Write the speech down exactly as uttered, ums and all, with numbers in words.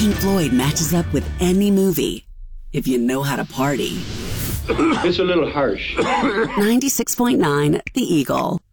Pink Floyd matches up with any movie if you know how to party. It's a little harsh. ninety-six point nine The Eagle.